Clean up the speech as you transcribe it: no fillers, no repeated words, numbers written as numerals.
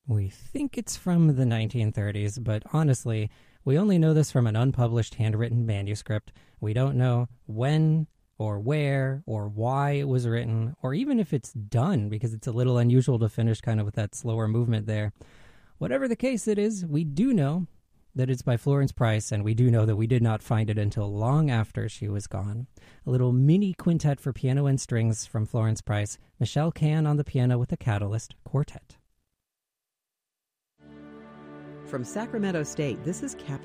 We think it's from the 1930s, but honestly, we only know this from an unpublished handwritten manuscript. We don't know when or where or why it was written, or even if it's done, because it's a little unusual to finish kind of with that slower movement there. Whatever the case it is, we do know that it's by Florence Price, and we do know that we did not find it until long after she was gone. A little mini quintet for piano and strings from Florence Price, Michelle Can on the piano with the Catalyst Quartet. From Sacramento State, this is Capital